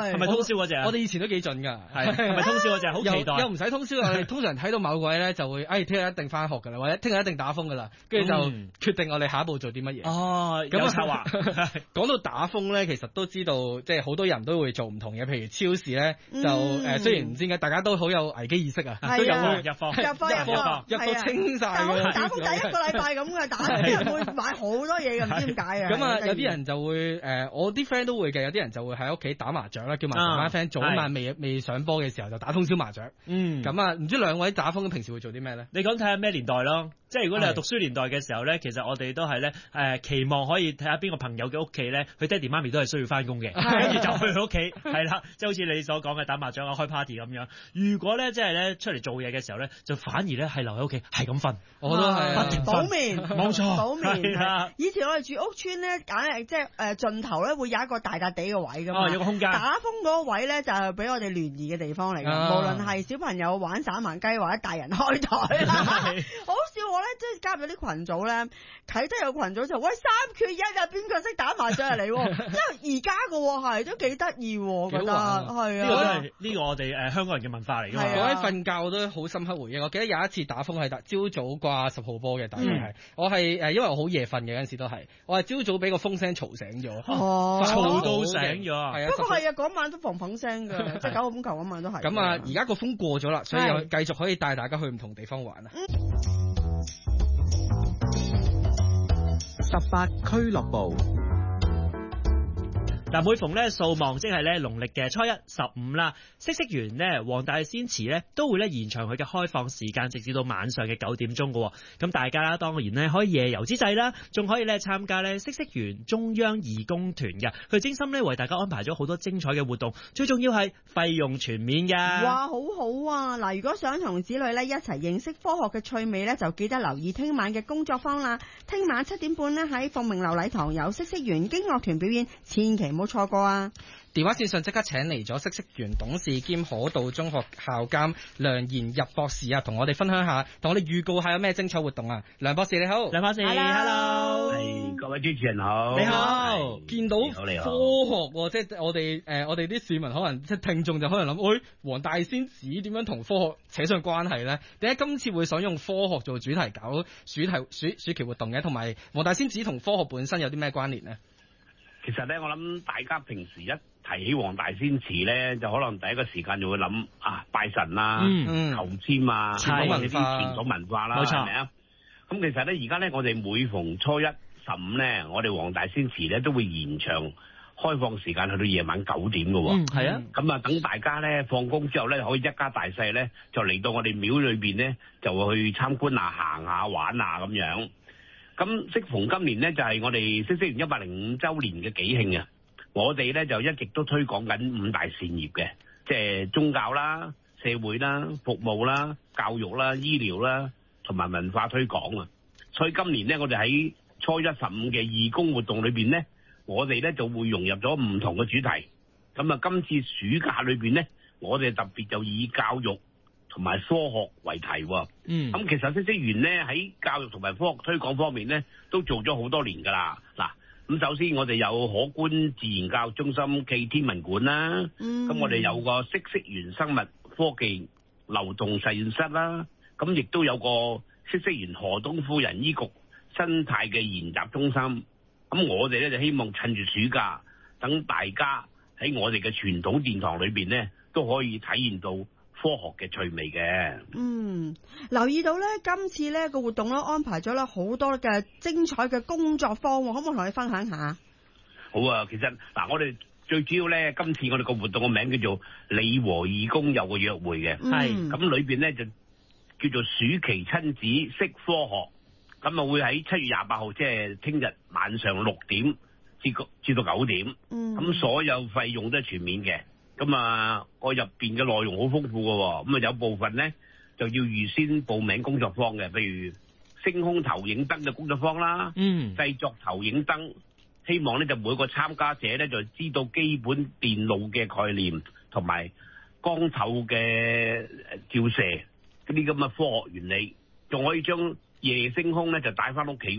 係咪通宵嗰隻？ 我哋以前都幾準㗎， 係咪通宵嗰隻？好期待。 又唔使通宵，我哋通常睇到某個位咧就會，聽日一定翻學㗎啦，或者聽日一定打風㗎啦，跟住就決定我哋下一步做啲乜嘢。 哦，有策劃。 講到打風咧，其實都知道，即係好多人都會做唔同嘅，譬如超市咧就雖然唔知點解大家都好有危機意識啊，都有入貨清晒㗎。 打風第一個禮拜咁嘅，啲人會買好多嘢㗎，唔知點解啊。 咁啊，有啲人就會我啲 friend 都會嘅，有啲人就會喺屋企打麻雀啦，叫埋成班 friend 早晚未上波嘅時候就打通宵麻雀。咁啊，唔知兩位打風平時會做啲咩咧？ 你講睇下咩年代咯。即係如果你係讀書年代嘅時候咧，其實我哋都係咧期望可以睇下邊個朋友嘅屋企咧，佢爹哋媽咪都係需要翻工嘅，跟住就去佢屋企，係啦，即係好似你所講嘅打麻雀啊、開 party 咁樣。如果咧即係咧出嚟做嘢嘅時候咧，就反而咧係留喺屋企係咁瞓。我都係不停補眠， 冇錯， 補眠係。以前我哋住屋村咧，梗係即係盡頭咧會有一個大笪地嘅位㗎嘛。 有個空間。 打風嗰個位咧就係俾我哋聯誼嘅地方嚟㗎，無論係小朋友玩散盲雞或者大人開台啦。好笑我咧，即係加入咗啲群組咧，啟德有群組就喂3缺1啊，邊個識打麻雀嚟？即係而家嘅係都幾得意，我覺得係啊。 呢個我哋香港人嘅文化嚟㗎嘛。 講起瞓覺我都好深刻回憶。我記得有一次打風係朝早掛10號波嘅，大概係我係因為我好夜瞓嘅嗰陣時都係，我係朝早俾個風聲嘈醒咗， 嘈到醒咗。 係啊，不過係啊，嗰晚都砰砰聲㗎，即係9號風球嗰晚都係。 咁啊，而家個風過咗啦，所以又繼續可以帶大家去唔同地方玩啊。 18俱樂部。 嗱，每逢咧掃望，即係咧農曆嘅初一、15啦，嗇色園咧黃大仙祠咧都會咧延長佢嘅開放時間，直至到晚上嘅9點鐘嘅。咁大家啦，當然咧可以夜遊之際啦，仲可以咧參加咧嗇色園中央義工團嘅，佢精心咧為大家安排咗好多精彩嘅活動，最重要係費用全免㗎。 哇，好好啊！嗱，如果想同子女咧一齊認識科學嘅趣味咧，就記得留意聽晚嘅工作坊啦。聽晚7點半咧喺鳳鳴樓禮堂有嗇色園經樂團表演，千祈冇錯過啊！ 電話線上即刻請嚟咗嗇色園董事兼可道中學校監梁賢日博士啊，同我哋分享下，同我哋預告下有咩精彩活動啊！梁博士你好， 梁博士 hello， 各位主持人好， 你好， 見到科學即係我哋啲市民可能即係聽眾就可能諗，黃大仙祠點樣同科學扯上關係咧？點解今次會想用科學做主題搞暑期活動嘅？同埋黃大仙祠同科學本身有啲咩關聯呢？ 其實咧，我諗大家平時一提起黃大仙祠咧，就可能第一個時間就會諗拜神啦、求籤啊，或者啲傳統文化啦，係咪啊？咁其實咧，而家咧，我哋每逢初一、15咧，我哋黃大仙祠咧都會延長開放時間去到夜晚9點嘅。 係啊。咁啊，等大家咧放工之後咧，可以一家大細咧就嚟到我哋廟裏邊咧，就去參觀啊、行下、玩啊咁樣。咁適逢今年呢，就係我哋嗇色園105週年嘅紀慶啊！我哋咧就一直都推廣緊5大善業嘅，即係宗教啦、社會啦、服務啦、教育啦、醫療啦，同埋文化推廣啊！所以今年呢，我哋喺初一、15嘅義工活動裏邊呢，我哋咧就會融入咗唔同嘅主題。咁啊，今次暑假裏邊呢，我哋特別就以教育同埋科學為題。咁其實嗇色園呢喺教育同埋科學推廣方面呢，都做咗好多年噶啦。嗱，咁首先我哋有可觀自然教育中心暨天文館啦，咁我哋有個嗇色園生物科技流動實驗室啦，咁亦都有個嗇色園何東夫人醫局生態嘅研習中心。咁我哋咧就希望趁住暑假，等大家喺我哋嘅傳統殿堂裏邊呢，都可以體驗到科學嘅趣味嘅。 留意到咧，今次咧個活動咧安排咗咧好多嘅精彩嘅工作坊，可唔可以同你分享下？ 好啊，其實嗱，我哋最主要咧，今次我哋個活動嘅名叫做你和義工有個約會嘅，係咁裏邊咧就叫做暑期親子識科學，咁啊會喺7月28號，即係聽日晚上6點至到9點，咁所有費用都係全免嘅。咁啊，我入邊嘅內容好豐富嘅，咁啊有部分咧就要預先報名工作坊嘅，譬如星空投影燈嘅工作坊啦，製作投影燈，希望咧就每個參加者咧就知道基本電路嘅概念，同埋光透嘅照射嗰啲咁嘅科學原理，仲可以將夜星空咧就帶翻屋企嘅，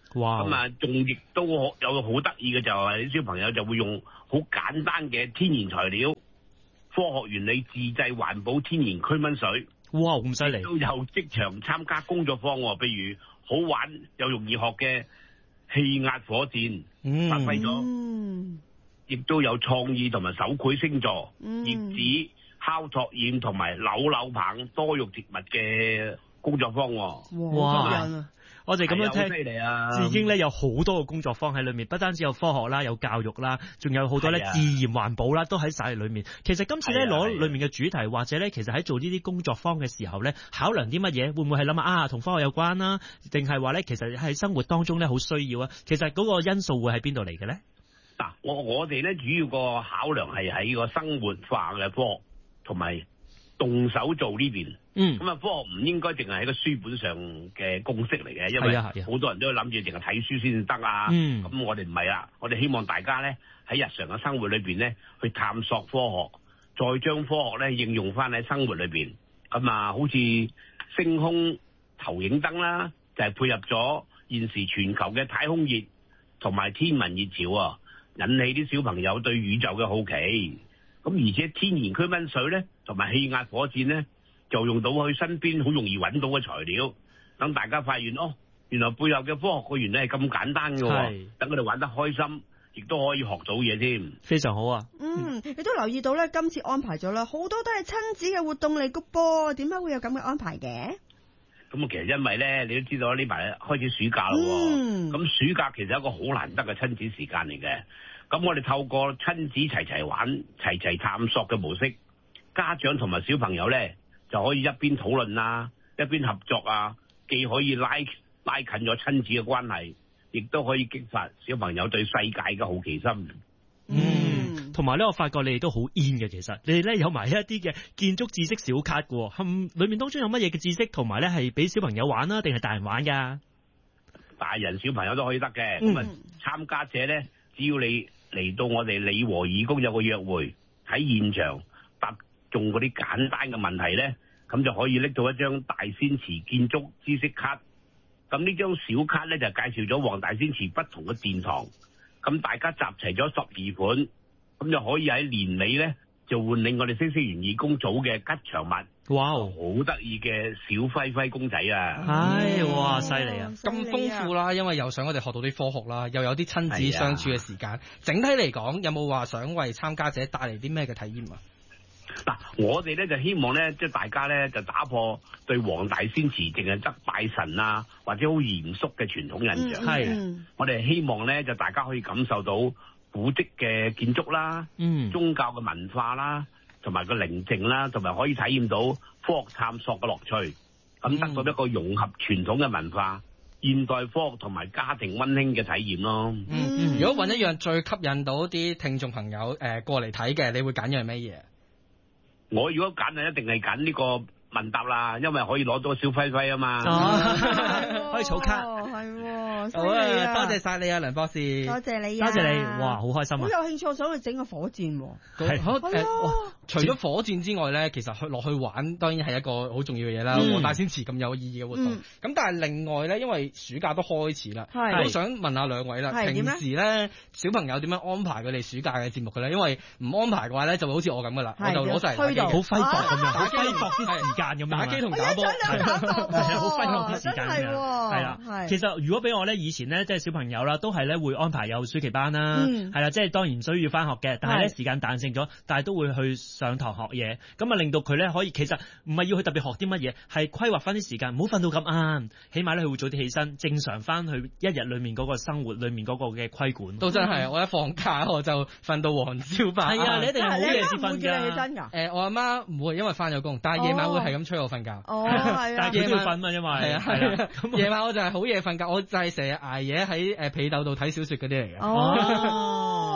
哇！ 咁啊，仲亦都有好得意嘅就係啲小朋友就會用好簡單嘅天然材料、科學原理自製環保天然驅蚊水。 哇，咁犀利！ 都有即場參加工作坊喎，譬如好玩又容易學嘅氣壓火箭，發揮咗，亦都有創意同埋手繪星座、葉子、烤拓燕同埋扭扭棒多肉植物嘅工作坊喎。 哇！我哋咁樣聽， 犀利啊！ 已經咧有好多個工作坊喺裏面，不單止有科學啦，有教育啦，仲有好多咧自然環保啦，都喺晒裏面。其實今次咧攞裏面嘅主題，或者咧其實喺做呢啲工作坊嘅時候咧，考量啲乜嘢？會唔會係諗啊同科學有關啦？定係話咧其實喺生活當中咧好需要啊？其實嗰個因素會喺邊度嚟嘅咧？ 嗱，我哋咧主要個考量係喺個生活化嘅科學同埋動手做呢邊。咁啊，科學唔應該淨係喺個書本上嘅公式嚟嘅，因為好多人都諗住淨係睇書先得啊。咁我哋唔係啊，我哋希望大家咧喺日常嘅生活裏邊咧去探索科學，再將科學咧應用翻喺生活裏邊。咁啊，好似星空投影燈啦，就係配合咗現時全球嘅太空熱同埋天文熱潮啊，引起啲小朋友對宇宙嘅好奇。咁而且天然驅蚊水咧同埋氣壓火箭咧，就用到佢身邊好容易揾到嘅材料，等大家發現原來背後嘅科學個原理係咁簡單嘅，等佢哋玩得開心，亦都可以學到嘢添。 非常好啊！ 你都留意到咧，今次安排咗啦，好多都係親子嘅活動嚟嘅噃，點解會有咁嘅安排嘅？ 咁其實因為咧，你都知道呢排開始暑假咯，咁暑假其實係一個好難得嘅親子時間嚟嘅。咁我哋透過親子齊齊玩、齊齊探索嘅模式，家長同埋小朋友咧，就可以一邊討論啊，一邊合作啊，既可以拉近咗親子嘅關係，亦都可以激發小朋友對世界嘅好奇心。 同埋咧，我發覺你哋都好 in 嘅，其實你哋咧有埋一啲嘅建築知識小卡嘅，裏面當中有乜嘢嘅知識，同埋咧係俾小朋友玩啦，定係大人玩噶？ 大人小朋友都可以得嘅。咁參加者咧，只要你嚟到我哋理和義工有個約會，喺現場答中嗰啲簡單嘅問題咧，咁就可以拎到一張大仙祠建築知識卡。咁呢張小卡咧就介紹咗黃大仙祠不同嘅殿堂，咁大家集齊咗12款，咁就可以喺年尾咧就換領我哋嗇色園義工組嘅吉祥物。哇，好得意嘅小輝輝公仔啊！ 哇，犀利啊！ 咁豐富啦，因為又想我哋學到啲科學啦，又有啲親子相處嘅時間。整體嚟講，有冇話想為參加者帶嚟啲咩嘅體驗啊？ 嗱，我哋咧就希望咧，即係大家咧就打破對黃大仙祠淨係得拜神啊，或者好嚴肅嘅傳統印象。我哋希望咧就大家可以感受到古蹟嘅建築啦，宗教嘅文化啦，同埋個寧靜啦，同埋可以體驗到科學探索嘅樂趣，咁得到一個融合傳統嘅文化、現代科學同埋家庭溫馨嘅體驗咯。 如果揾一樣最吸引到啲聽眾朋友過嚟睇嘅，你會揀樣咩嘢？ 我如果揀就一定係揀呢個問答啦，因為可以攞到小輝輝啊嘛， 可以儲卡。 好啊，多謝晒你啊，梁博士。 多謝你， 多謝你，哇，好開心啊！ 好有興趣，我想去整個火箭。 除咗火箭之外咧，其實落去玩當然係一個好重要嘅嘢啦。黃大仙祠咁有意義嘅活動，咁但係另外咧，因為暑假都開始啦，我都想問下兩位啦。平時咧，小朋友點樣安排佢哋暑假嘅節目嘅咧？因為唔安排嘅話咧，就會好似我咁噶啦，我就攞晒嚟打機，好揮霍咁樣，打機啲時間咁樣，打機同打波， 好揮霍啲時間嘅，係啦。其實如果俾我咧，以前咧即係小朋友啦，都係咧會安排有暑期班啦，係啦，即係當然需要翻學嘅，但係咧時間彈性咗，但係都會去上堂學嘢，咁啊令到佢咧可以，其實唔係要去特別學啲乜嘢，係規劃翻啲時間，唔好瞓到咁晏，起碼咧佢會早啲起身，正常翻去一日裏面嗰個生活裏面嗰個嘅規管。 都真係，我一放假我就瞓到黃朝白。 係啊，你一定係好夜先瞓㗎。 我阿媽唔會，因為翻咗工，但係夜晚會係咁催我瞓覺。 但係夜晚瞓啊，因為係啊， 夜晚我就係好夜瞓覺，我就係成日捱夜喺被竇度睇小説嗰啲嚟嘅。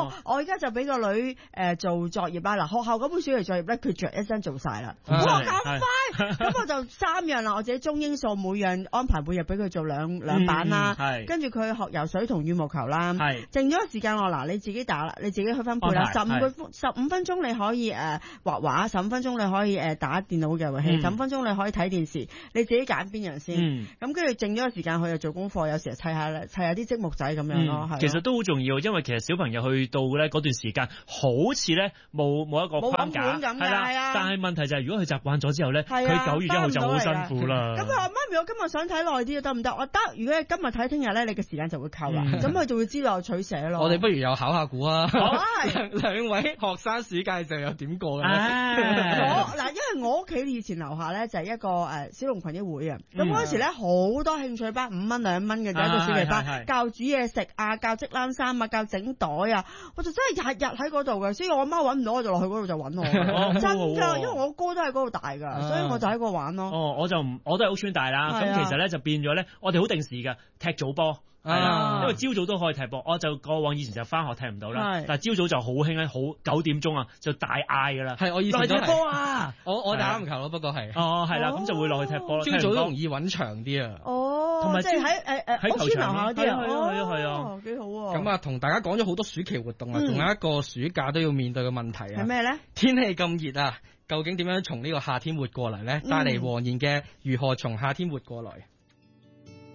我而家就俾個女做作業啦。嗱，學校嗰本暑期作業咧，佢着一聲做晒啦。哇，咁快！咁我就3樣啦，我自己中英數每樣安排每日俾佢做兩版啦。跟住佢學游水同羽毛球啦。剩咗時間我嗱，你自己打啦，你自己去分配啦。15分鐘你可以畫畫，15分鐘你可以打電腦嘅遊戲，15分鐘你可以睇電視，你自己揀邊樣先。咁跟住剩咗個時間佢就做功課，有時砌下啲積木仔咁樣咯。 其實都好重要，因為其實小朋友去到咧嗰段時間，好似咧冇一個框架，係啦。但係問題就係如果佢習慣咗之後咧，佢9月1號就好辛苦啦。咁佢話媽咪，我今日想睇耐啲得唔得？我得。如果你今日睇聽日咧，你嘅時間就會扣啦。咁佢就會知道取捨咯。 我哋不如又考下估啊！兩位學生暑假就有點過嘅咧？ 因為我屋企以前樓下咧就係一個小龍群益會啊。咁嗰時咧好多興趣班，5蚊2蚊嘅就一個暑期班，教煮嘢食啊，教織冷衫啊，教整袋啊，我就真係日日喺嗰度嘅。所以我阿媽揾唔到我就落去嗰度就揾我。真㗎，因為我哥都喺嗰度大㗎，所以我就喺嗰度玩咯。 我都係屋村大啦。咁其實咧就變咗咧，我哋好定時㗎，踢早波。係啊，因為朝早都可以踢波，我就過往以前就翻學踢唔到啦，但係朝早就好興咧，好9點鐘啊就大嗌噶啦， 係我以前都係踢波啊， 我打籃球咯，不過係係啦，咁就會落去踢波啦， 朝早都容易揾場啲啊， 同埋即係喺屋村樓下嗰啲係啊， 幾好啊， 咁啊同大家講咗好多暑期活動啊，仲有一個暑假都要面對嘅問題啊， 係咩咧？ 天氣咁熱啊，究竟點樣從呢個夏天活過嚟咧？帶嚟黃妍嘅如何從夏天活過來？